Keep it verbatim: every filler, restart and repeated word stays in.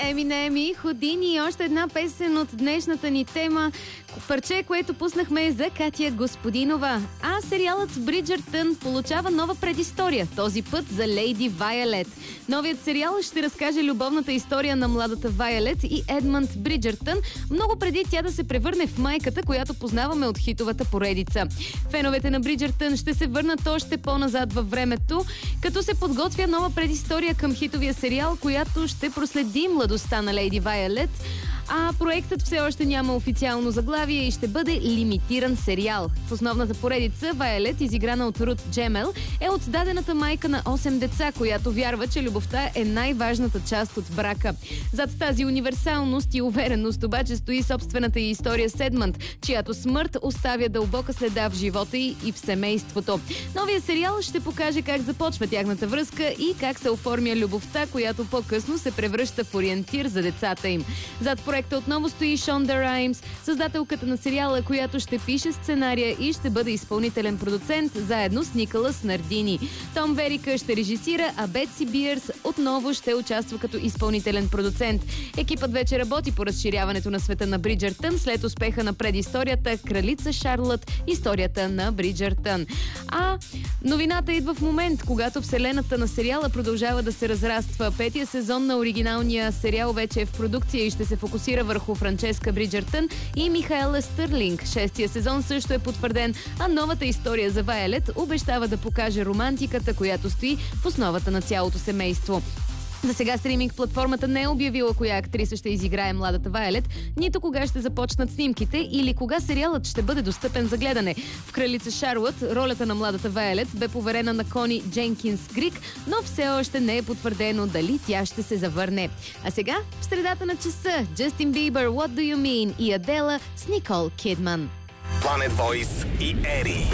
Еминем и Houdini и още една песен от днешната ни тема. Парче, което пуснахме за Катя Господинова. А сериалът Бриджертън получава нова предистория. Този път за Лейди Вайолет. Новият сериал ще разкаже любовната история на младата Вайолет и Едмънд Бриджертън, много преди тя да се превърне в майката, която познаваме от хитовата поредица. Феновете на Бриджертън ще се върнат още по-назад във времето, като се подготвя нова предистория към хитовия сериал, която ще проследи младостта на Лейди Вайолет. А проектът все още няма официално заглавие и ще бъде лимитиран сериал. В основната поредица Вайолет, изиграна от Рут Джемел, е отдадената майка на осем деца, която вярва, че любовта е най-важната част от брака. Зад тази универсалност и увереност обаче стои собствената й история с Едмънд, чиято смърт оставя дълбока следа в живота й и в семейството. Новия сериал ще покаже как започва тяхната връзка и как се оформя любовта, която по-късно се превръща в ориентир за децата им. Зад проекта отново стои Шонда Раймс, създателката на сериала, която ще пише сценария и ще бъде изпълнителен продуцент заедно с Николас Нардини. Том Верика ще режисира, а Бетси Биърс отново ще участва като изпълнителен продуцент. Екипът вече работи по разширяването на света на Бриджертън след успеха на предисторията Кралица Шарлот, историята на Бриджертън. А новината идва в момент, когато вселената на сериала продължава да се разраства. Петия сезон на оригиналния сериал вече е в продукция и ще се фокусира върху Франческа Бриджертън и Михаела Стърлинг. Шестия сезон също е потвърден, а новата история за Вайолет обещава да покаже романтиката, която стои в основата на цялото семейство. За сега стриминг платформата не е обявила коя актриса ще изиграе младата Вайолет, нито кога ще започнат снимките или кога сериалът ще бъде достъпен за гледане. В Кралица Шарлот ролята на младата Вайолет бе поверена на Кони Дженкинс Грик, но все още не е потвърдено дали тя ще се завърне. А сега, в средата на часа, Джастин Бибър, What Do You Mean и Адела с Никол Кидман. Planet Voice и Ери.